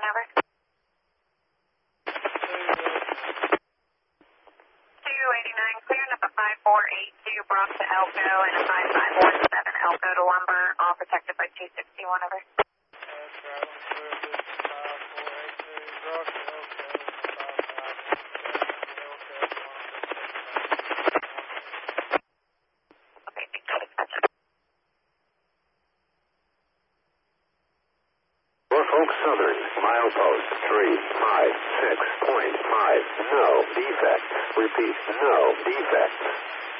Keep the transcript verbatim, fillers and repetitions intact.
over. two eighty-nine, clear number five four eight two, Bronx to Elko, and a five five one seven, Elko to Lumber, all protected by two sixty-one, over. Norfolk Southern, milepost three five six point five, no defects. Repeat, no defects.